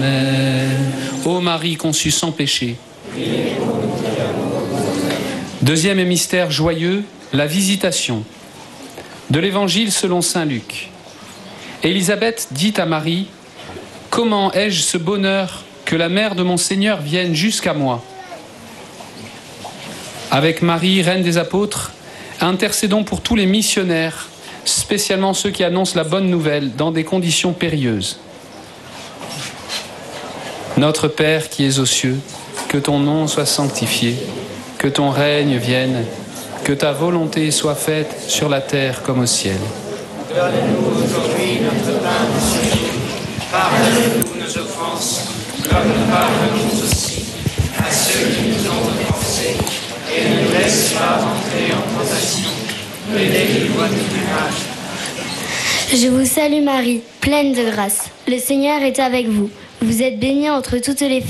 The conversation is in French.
Ô Marie conçue sans péché. Deuxième mystère joyeux, la visitation. De l'Évangile selon saint Luc. Élisabeth dit à Marie, « Comment ai-je ce bonheur que la mère de mon Seigneur vienne jusqu'à moi ?» Avec Marie, reine des apôtres, intercédons pour tous les missionnaires, spécialement ceux qui annoncent la bonne nouvelle dans des conditions périlleuses. Notre Père qui es aux cieux, que ton nom soit sanctifié, que ton règne vienne, que ta volonté soit faite sur la terre comme au ciel. Donne-nous aujourd'hui notre pain de ce jour. Pardonne-nous nos offenses, comme nous pardonnons aussi à ceux qui nous ont offensés. Et ne nous laisse pas entrer en tentation, mais délivre-nous du mal. Je vous salue Marie, pleine de grâce. Le Seigneur est avec vous. Vous êtes bénie entre toutes les femmes.